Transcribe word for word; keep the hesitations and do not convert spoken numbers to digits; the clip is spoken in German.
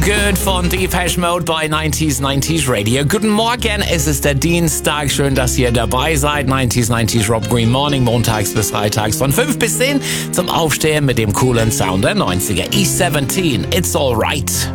Good von Depeche Mode bei neunzig neunzig Radio. Guten Morgen, es ist der Dienstag. Schön, dass ihr dabei seid. neunzig neunzig Rob Green Morning, montags bis freitags von fünf bis zehn zum Aufstehen mit dem coolen Sound der neunziger. E siebzehn, It's Alright.